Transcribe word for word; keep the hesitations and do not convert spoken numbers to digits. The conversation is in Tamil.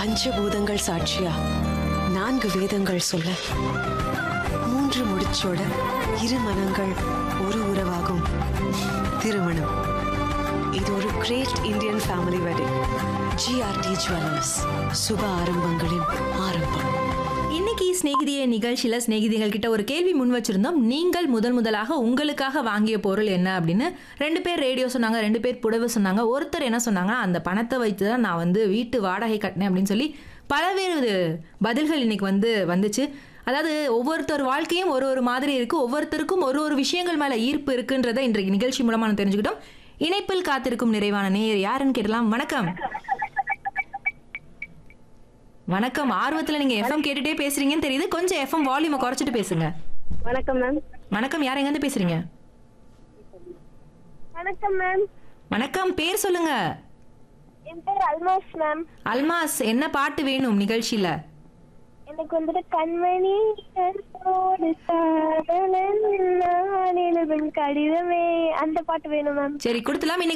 பஞ்சபூதங்கள் சாட்சியா நான்கு வேதங்கள் சொல்ல மூன்று முடிச்சோட இரு மனங்கள் ஒரு உறவாகும் திருமணம். இது ஒரு great Indian family wedding. GRT jewellers, சுப ஆரம்பங்களின் ஆரம்பம். இன்னைக்கு ஸ்நேகிதிய நிகழ்ச்சியில ஸ்நேகிதிகள் கிட்ட ஒரு கேள்வி முன் வச்சிருந்தோம். நீங்கள் முதல் முதலாக உங்களுக்காக வாங்கிய பொருள் என்ன அப்படின்னு. ரெண்டு பேர் ரேடியோ சொன்னாங்க, ரெண்டு பேர் புடவை சொன்னாங்க. ஒருத்தர் என்ன சொன்னாங்கன்னா, அந்த பணத்தை வைத்து தான் நான் வந்து வீட்டு வாடகை கட்டினேன் அப்படின்னு சொல்லி பலவேறு பதில்கள் இன்னைக்கு வந்து வந்துச்சு. அதாவது ஒவ்வொருத்தர் வாழ்க்கையும் ஒரு ஒரு மாதிரி இருக்கு, ஒவ்வொருத்தருக்கும் ஒரு ஒரு விஷயங்கள் மேல ஈர்ப்பு இருக்குன்றதை இன்றைக்கு நிகழ்ச்சி மூலமா நான் தெரிஞ்சுக்கிட்டோம். இணைப்பில் காத்திருக்கும் நிறைவான நேயர் யாருன்னு கேட்டலாம். வணக்கம். வணக்கம். ஆர்வத்துல நீங்க எஃப்எம் கேட்டுட்டே பேசுறீங்கன்னு தெரியுது. கொஞ்சம் எஃப்எம் வால்யூமை குறைச்சிட்டு பேசுங்க. வணக்கம் மேம். வணக்கம். யார் எங்க இருந்து பேசுறீங்க? வணக்கம் மேம். வணக்கம். பேர் சொல்லுங்க. என் பேர் அல்மாஸ் மேம். அல்மாஸ், என்ன பாட்டு வேணும் நிகழ்ச்சியில? எனக்கு வந்துட்டு கண்மணி கண்ணோடு காதலன் நான் எழுதும் கடிதமே அந்த பாட்டு வேணும் மேம். சரி, கொடுத்துலாம்.